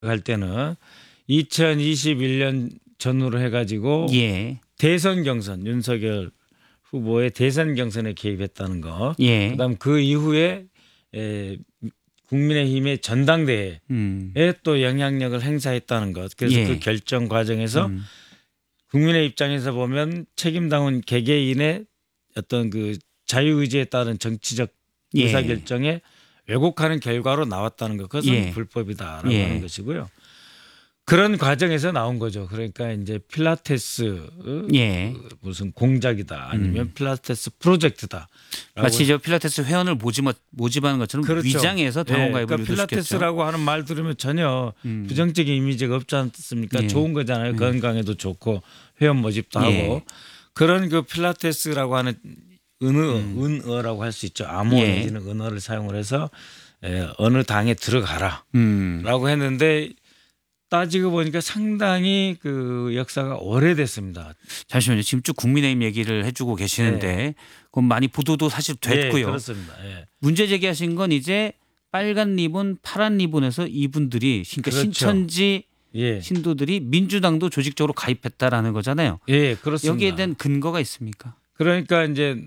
할 때는 2021년 전후로 해가지고 예. 대선 경선 윤석열 후보의 대선 경선에 개입했다는 거. 예. 그다음 그 이후에 국민의힘의 전당대회에 또 영향력을 행사했다는 것. 그래서 예. 그 결정 과정에서 국민의 입장에서 보면 책임다운 개개인의 어떤 그 자유의지에 따른 정치적 예. 의사결정에 왜곡하는 결과로 나왔다는 것. 그것은 예. 불법이다라고 예. 하는 것이고요. 그런 과정에서 나온 거죠. 그러니까 이제 필라테스 예. 무슨 공작이다 아니면 필라테스 프로젝트다. 마치 저 필라테스 회원을 모집하는 것처럼 그렇죠. 위장해서 당원 예, 가입을 그러니까 유도시켰죠. 필라테스라고 하는 말 들으면 전혀 부정적인 이미지가 없지 않습니까? 예. 좋은 거잖아요. 건강에도 좋고 회원 모집도 예. 하고 그런 그 필라테스라고 하는 은어라고 할 수 있죠. 암호 예. 내지는 은어를 사용을 해서 어느 당에 들어가라라고 했는데 따지고 보니까 상당히 그 역사가 오래됐습니다. 잠시만요. 지금 쭉 국민의힘 얘기를 해주고 계시는데 그건 많이 보도도 사실 됐고요. 그렇습니다. 예. 문제 제기하신 건 이제 빨간 리본, 파란 리본에서 이분들이 그러니까 그렇죠. 신천지 예. 신도들이 민주당도 조직적으로 가입했다라는 거잖아요. 예, 그렇습니다. 여기에 대한 근거가 있습니까? 그러니까 이제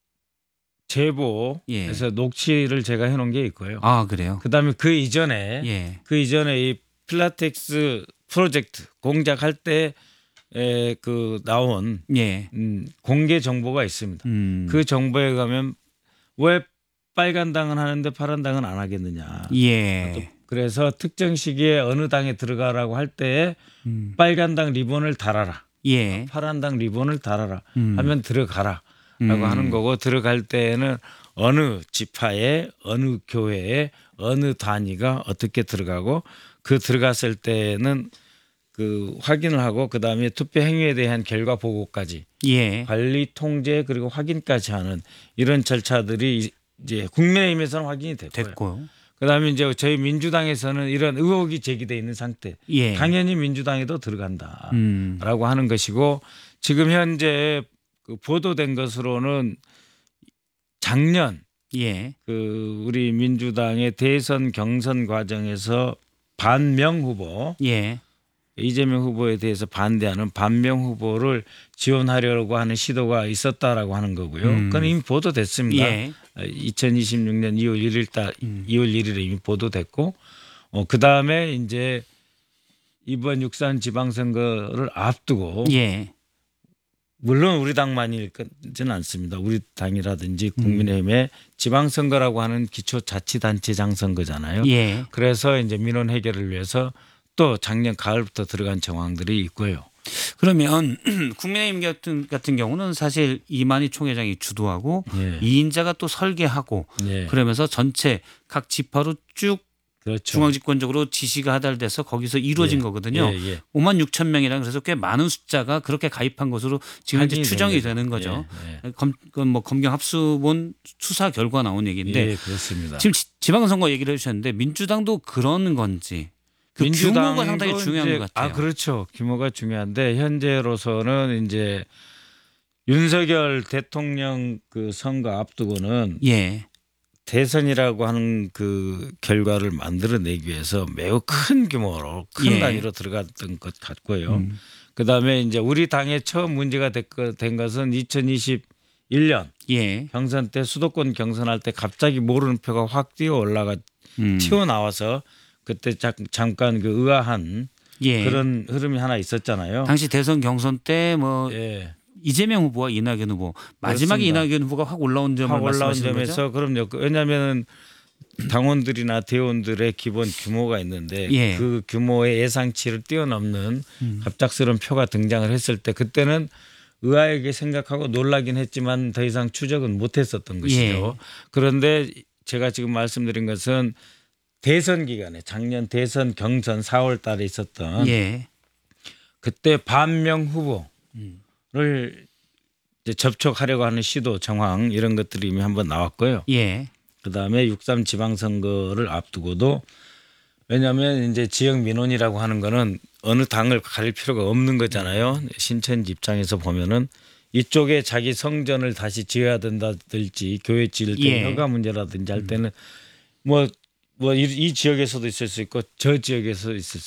제보에서 녹취를 제가 해놓은 게 있고요. 아, 그래요? 그다음에 그 이전에 이 필라테스 프로젝트 공작할 때 그 나온 공개 정보가 있습니다. 그 정보에 가면 왜 빨간 당은 하는데 파란 당은 안 하겠느냐. 예. 그래서 특정 시기에 어느 당에 들어가라고 할 때 빨간 당 리본을 달아라. 예. 파란 당 리본을 달아라 하면 들어가라라고 하는 거고 들어갈 때에는 어느 지파에 어느 교회에 어느 단위가 어떻게 들어가고 그 들어갔을 때는 그 확인을 하고 그다음에 투표 행위에 대한 결과 보고까지 관리 통제 그리고 확인까지 하는 이런 절차들이 이제 국민의힘에서는 확인이 됐고요. 그다음에 이제 저희 민주당에서는 이런 의혹이 제기돼 있는 상태. 당연히 민주당에도 들어간다라고 하는 것이고 지금 현재 그 보도된 것으로는 작년 그 우리 민주당의 대선 경선 과정에서 반명 후보 이재명 후보에 대해서 반대하는 반명 후보를 지원하려고 하는 시도가 있었다라고 하는 거고요. 그건 이미 보도됐습니다. 2026년 2월 1일에 이미 보도됐고 그다음에 이제 이번 6.3 지방선거를 앞두고 물론 우리 당만이지는 않습니다. 우리 당이라든지 국민의힘의 지방선거라고 하는 기초자치단체장 선거잖아요. 그래서 이제 민원 해결을 위해서 또 작년 가을부터 들어간 정황들이 있고요. 그러면 국민의힘 같은 경우는 사실 이만희 총회장이 주도하고 이인자가 또 설계하고 그러면서 전체 각 지파로 쭉 중앙집권적으로 지시가 하달돼서 거기서 이루어진 거거든요. 5만 6천 명이라는 그래서 꽤 많은 숫자가 그렇게 가입한 것으로 지금 현재 추정이 되는 거죠. 뭐 검경 합수본 수사 결과 나온 얘기인데 그렇습니다. 지금 지방선거 얘기를 해주셨는데 민주당도 그런 건지 그 규모가 상당히 중요한 것 같아요. 그렇죠. 규모가 중요한데 현재로서는 이제 윤석열 대통령 그 선거 앞두고는 대선이라고 하는 그 결과를 만들어내기 위해서 매우 큰 규모로 큰 단위로 들어갔던 것 같고요. 그다음에 이제 우리 당에 처음 문제가 된 것은 2021년 경선 때 수도권 경선할 때 갑자기 모르는 표가 확 튀어나와서 그때 잠깐 그 의아한 그런 흐름이 하나 있었잖아요. 당시 대선 경선 때 뭐 이재명 후보와 이낙연 후보 마지막에 이낙연 후보가 확 올라온 점을 말씀하시는 거죠? 그럼요. 왜냐하면 당원들이나 대원들의 기본 규모가 있는데 그 규모의 예상치를 뛰어넘는 갑작스러운 표가 등장을 했을 때 그때는 의아하게 생각하고 놀라긴 했지만 더 이상 추적은 못했었던 것이죠. 그런데 제가 지금 말씀드린 것은 대선 기간에 작년 대선 경선 4월 달에 있었던 그때 반명 후보를 이제 접촉하려고 하는 시도 정황 이런 것들이 이미 한번 나왔고요. 그다음에 6.3 지방선거를 앞두고도 왜냐하면 이제 지역 민원이라고 하는 거는 어느 당을 가릴 필요가 없는 거잖아요. 신천지 입장에서 보면은 이쪽에 자기 성전을 다시 지어야 된다든지 교회 지을 때 허가 문제라든지 할 때는 뭐 뭐 이 지역에서도 있을 수 있고 저 지역에서 있을